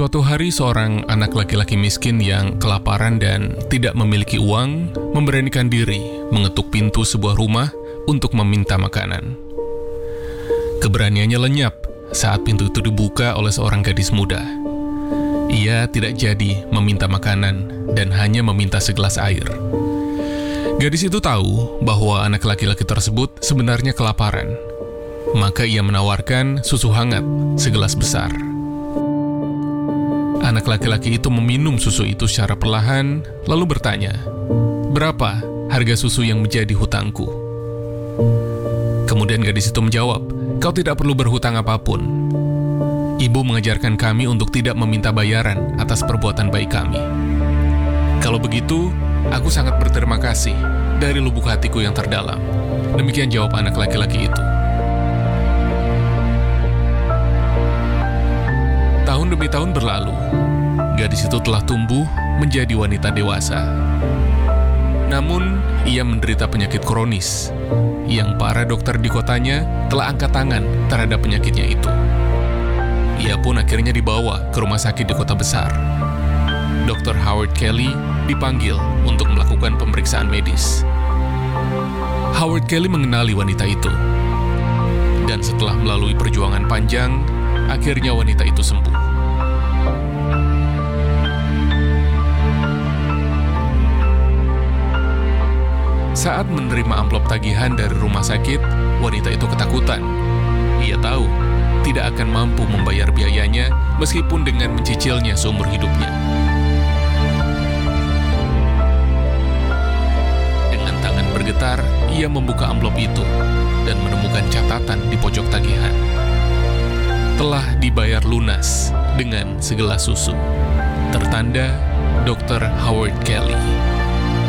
Suatu hari seorang anak laki-laki miskin yang kelaparan dan tidak memiliki uang memberanikan diri mengetuk pintu sebuah rumah untuk meminta makanan. Keberaniannya lenyap saat pintu itu dibuka oleh seorang gadis muda. Ia tidak jadi meminta makanan dan hanya meminta segelas air. Gadis itu tahu bahwa anak laki-laki tersebut sebenarnya kelaparan. Maka ia menawarkan susu hangat segelas besar. Anak laki-laki itu meminum susu itu secara perlahan, lalu bertanya, "Berapa harga susu yang menjadi hutangku?" Kemudian gadis itu menjawab, "Kau tidak perlu berhutang apapun. Ibu mengajarkan kami untuk tidak meminta bayaran atas perbuatan baik kami. Kalau begitu, aku sangat berterima kasih dari lubuk hatiku yang terdalam." Demikian jawab anak laki-laki itu. Tahun demi tahun berlalu, gadis itu telah tumbuh menjadi wanita dewasa. Namun, ia menderita penyakit kronis, yang para dokter di kotanya telah angkat tangan terhadap penyakitnya itu. Ia pun akhirnya dibawa ke rumah sakit di kota besar. Dr. Howard Kelly dipanggil untuk melakukan pemeriksaan medis. Howard Kelly mengenali wanita itu. Dan setelah melalui perjuangan panjang, akhirnya wanita itu sembuh. Saat menerima amplop tagihan dari rumah sakit, wanita itu ketakutan. Ia tahu tidak akan mampu membayar biayanya meskipun dengan mencicilnya seumur hidupnya. Dengan tangan bergetar, ia membuka amplop itu dan menemukan catatan di pojok tagihan. Telah dibayar lunas dengan segelas susu. Tertanda Dr. Howard Kelly.